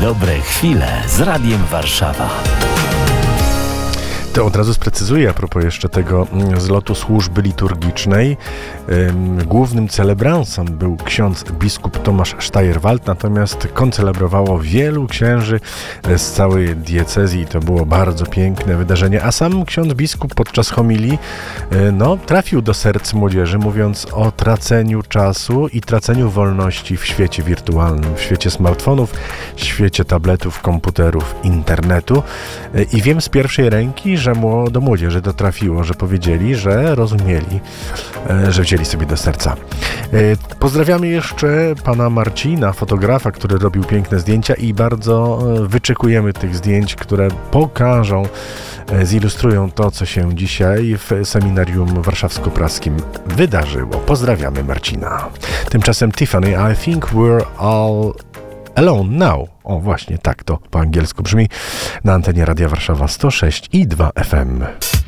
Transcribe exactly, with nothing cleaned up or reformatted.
Dobre chwile z Radiem Warszawa. To od razu sprecyzuję a propos jeszcze tego zlotu służby liturgicznej. Głównym celebransem był ksiądz biskup Tomasz Steyerwald, natomiast koncelebrowało wielu księży z całej diecezji i to było bardzo piękne wydarzenie. A sam ksiądz biskup podczas homilii no, trafił do serc młodzieży, mówiąc o traceniu czasu i traceniu wolności w świecie wirtualnym, w świecie smartfonów, w świecie tabletów, komputerów, internetu. I wiem z pierwszej ręki, że do młodzieży to trafiło, że powiedzieli, że rozumieli, że wzięli sobie do serca. Pozdrawiamy jeszcze pana Marcina, fotografa, który robił piękne zdjęcia i bardzo wyczekujemy tych zdjęć, które pokażą, zilustrują to, co się dzisiaj w seminarium warszawsko-praskim wydarzyło. Pozdrawiamy Marcina. Tymczasem Tiffany, I think we're all alone now. O, właśnie tak to po angielsku brzmi na antenie Radia Warszawa sto sześć i dwa F M.